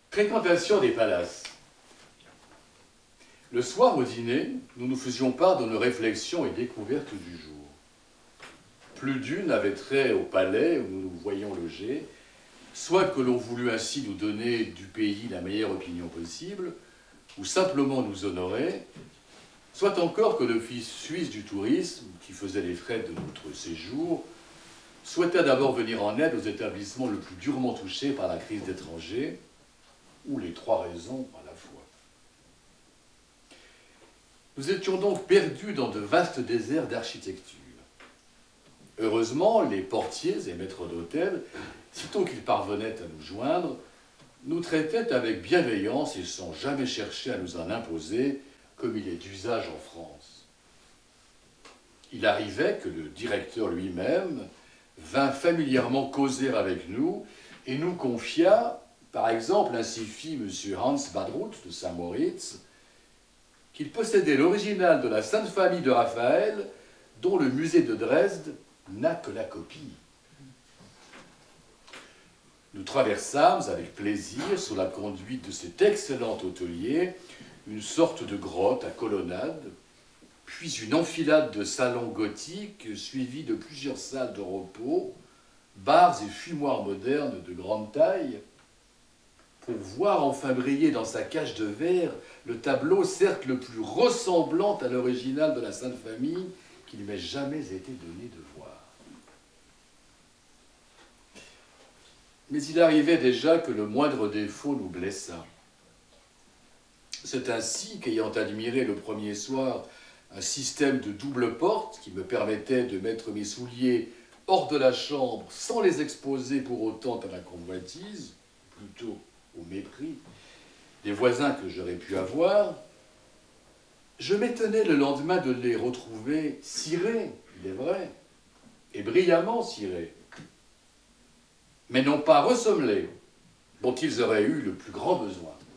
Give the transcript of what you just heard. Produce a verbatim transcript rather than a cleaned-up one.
Fréquentation des palaces. Le soir au dîner, nous nous faisions part de nos réflexions et découvertes du jour. Plus d'une avait trait au palais où nous nous voyions loger, soit que l'on voulut ainsi nous donner du pays la meilleure opinion possible, ou simplement nous honorer, soit encore que l'Office suisse du tourisme, qui faisait les frais de notre séjour, souhaitait d'abord venir en aide aux établissements le plus durement touchés par la crise d'étrangers, ou les trois raisons à la fois. Nous étions donc perdus dans de vastes déserts d'architecture. Heureusement, les portiers et maîtres d'hôtel, sitôt qu'ils parvenaient à nous joindre, nous traitaient avec bienveillance et sans jamais chercher à nous en imposer, comme il est d'usage en France. Il arrivait que le directeur lui-même vint familièrement causer avec nous et nous confia, par exemple, ainsi fit M. Hans Badrout de Saint-Moritz, qu'il possédait l'original de la Sainte Famille de Raphaël, dont le musée de Dresde n'a que la copie. Nous traversâmes avec plaisir, sous la conduite de cet excellent hôtelier, une sorte de grotte à colonnade, puis une enfilade de salons gothiques suivis de plusieurs salles de repos, bars et fumoirs modernes de grande taille, pour voir enfin briller dans sa cage de verre le tableau, certes le plus ressemblant à l'original de la Sainte Famille qu'il m'ait jamais été donné de voir. Mais il arrivait déjà que le moindre défaut nous blessât. C'est ainsi qu'ayant admiré le premier soir un système de double porte qui me permettait de mettre mes souliers hors de la chambre sans les exposer pour autant à la convoitise, plutôt au mépris des voisins que j'aurais pu avoir, je m'étonnais le lendemain de les retrouver cirés, il est vrai, et brillamment cirés, mais non pas ressommelés, dont ils auraient eu le plus grand besoin.